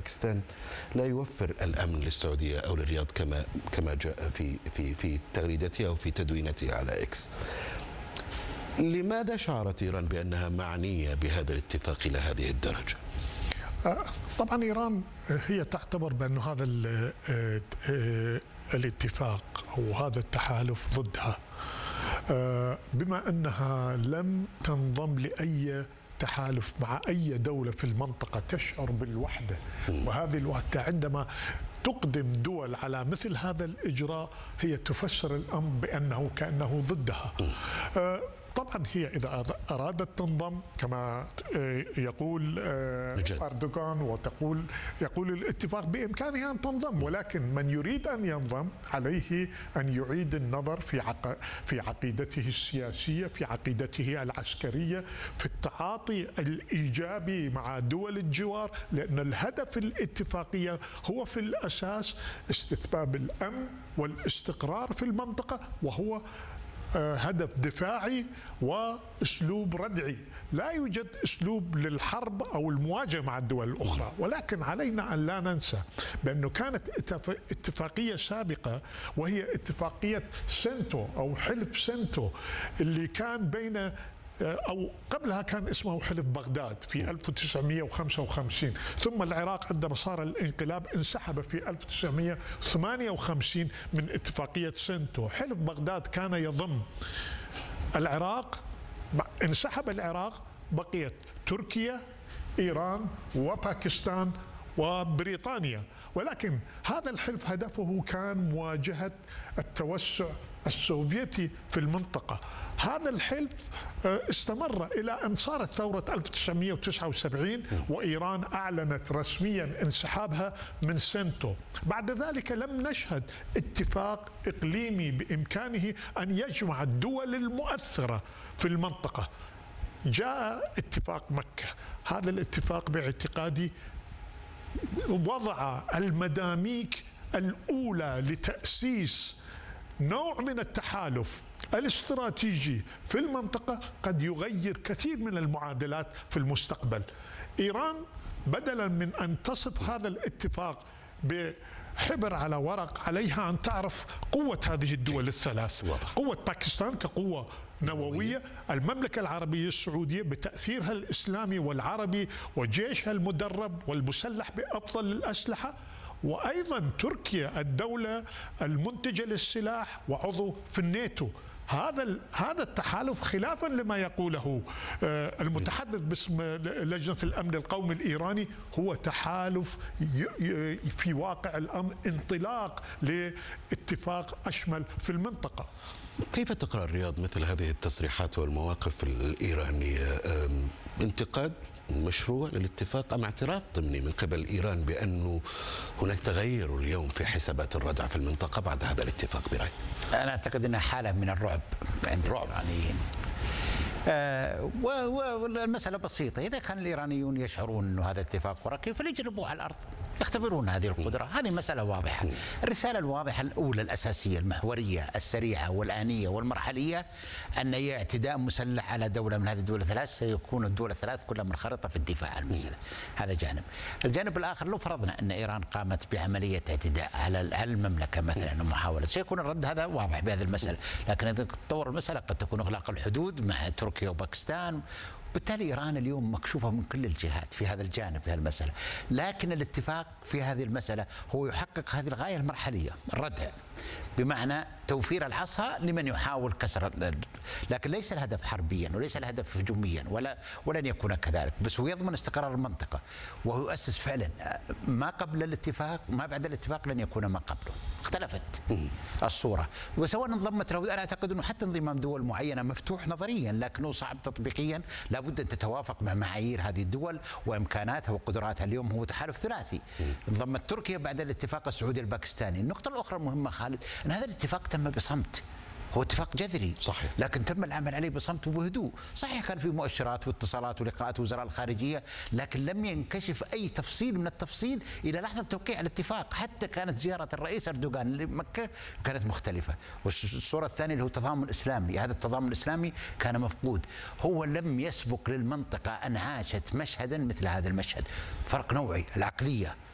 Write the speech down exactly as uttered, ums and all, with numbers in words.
باكستان لا يوفر الأمن للسعودية أو للرياض كما كما جاء في في في تغريدتها أو في تدوينتها على إكس. لماذا شعرت إيران بأنها معنية بهذا الاتفاق إلى هذه الدرجة؟ طبعا إيران هي تعتبر بأن هذا الاتفاق أو هذا التحالف ضدها، بما أنها لم تنضم لأي تحالف مع أي دولة في المنطقة تشعر بالوحدة، وهذه الوحدة عندما تقدم دول على مثل هذا الإجراء هي تفسر الأمر بأنه كأنه ضدها. طبعا هي إذا أرادت تنضم كما يقول أردوغان وتقول يقول الاتفاق بإمكانها أن تنضم، ولكن من يريد أن ينضم عليه أن يعيد النظر في عق... في عقيدته السياسية، في عقيدته العسكرية، في التعاطي الإيجابي مع دول الجوار، لأن الهدف الاتفاقية هو في الأساس استتباب الأمن والاستقرار في المنطقة، وهو هدف دفاعي واسلوب ردعي. لا يوجد اسلوب للحرب او المواجهه مع الدول الاخرى، ولكن علينا ان لا ننسى بانه كانت اتفاقيه سابقه وهي اتفاقيه سنتو او حلف سنتو اللي كان بين أو قبلها كان اسمه حلف بغداد في ألف وتسعمئة وخمسة وخمسين، ثم العراق عندما صار الانقلاب انسحب في ألف وتسعمئة وثمانية وخمسين من اتفاقية سنتو. حلف بغداد كان يضم العراق، انسحب العراق، بقيت تركيا، إيران وباكستان وبريطانيا، ولكن هذا الحلف هدفه كان مواجهة التوسع السوفيتي في المنطقة. هذا الحلف استمر إلى أن صارت ثورة ألف وتسعمئة وتسعة وسبعين وإيران أعلنت رسميا انسحابها من سنتو. بعد ذلك لم نشهد اتفاق إقليمي بإمكانه أن يجمع الدول المؤثرة في المنطقة. جاء اتفاق مكة، هذا الاتفاق باعتقادي وضع المداميك الأولى لتأسيس نوع من التحالف الاستراتيجي في المنطقة قد يغير كثير من المعادلات في المستقبل. إيران بدلا من أن تصف هذا الاتفاق بحبر على ورق، عليها أن تعرف قوة هذه الدول الثلاث، قوة باكستان كقوة نووية، المملكة العربية السعودية بتأثيرها الإسلامي والعربي وجيشها المدرب والمسلح بأفضل الأسلحة، وأيضا تركيا الدولة المنتجة للسلاح وعضو في الناتو. هذا هذا التحالف خلافا لما يقوله المتحدث باسم لجنة الأمن القومي الإيراني هو تحالف في واقع الأمر انطلاق لاتفاق أشمل في المنطقة. كيف تقرأ الرياض مثل هذه التصريحات والمواقف الإيرانية؟ انتقاد مشروع للاتفاق أم اعتراف ضمني من قبل إيران بأنه هناك تغير اليوم في حسابات الردع في المنطقة بعد هذا الاتفاق برأيك؟ أنا أعتقد أنها حالة من الرعب عند الإيرانيين. آه والمسألة بسيطة، إذا كان الإيرانيون يشعرون أن هذا اتفاق ورقي فليجربوه على الأرض، يختبرون هذه القدرة. هذه مسألة واضحة. الرسالة الواضحة الأولى الأساسية المحورية السريعة والآنية والمرحلية أن أي اعتداء مسلح على دولة من هذه الدول الثلاث سيكون الدول الثلاث كلها منخرطة في الدفاع عن المسألة. هذا جانب. الجانب الآخر، لو فرضنا أن إيران قامت بعملية اعتداء على المملكة مثلا محاولة، سيكون الرد هذا واضح بهذه المسألة، لكن إذا تطور المسألة قد تكون إغلاق الحدود مع تركيا وباكستان. بالتالي إيران اليوم مكشوفة من كل الجهات في هذا الجانب في هالمسألة، لكن الاتفاق في هذه المسألة هو يحقق هذه الغاية المرحلية، الردع، بمعنى توفير العصا لمن يحاول كسر، لكن ليس الهدف حربيا وليس الهدف هجوميا ولا ولن يكون كذلك، بس هو يضمن استقرار المنطقة وهو يؤسس فعلا ما قبل الاتفاق ما بعد الاتفاق لن يكون ما قبله. اختلفت الصورة، وسواء انضمت له، أنا أعتقد أنه حتى انضمام دول معينة مفتوح نظريا لكنه صعب تطبيقيا، لابد أن تتوافق مع معايير هذه الدول وإمكاناتها وقدراتها. اليوم هو تحالف ثلاثي، انضمت تركيا بعد الاتفاق السعودي الباكستاني. النقطة الأخرى المهمة خالد أن هذا الاتفاق تم بصمت، هو اتفاق جذري صحيح، لكن تم العمل عليه بصمت وبهدوء. صحيح كان في مؤشرات واتصالات ولقاءات وزراء الخارجية، لكن لم ينكشف أي تفصيل من التفصيل إلى لحظة توقيع الاتفاق. حتى كانت زيارة الرئيس أردوغان لمكة كانت مختلفة. والصورة الثانية اللي هو التضامن الإسلامي، هذا التضامن الإسلامي كان مفقود. هو لم يسبق للمنطقة أن عاشت مشهدا مثل هذا المشهد، فرق نوعي، العقلية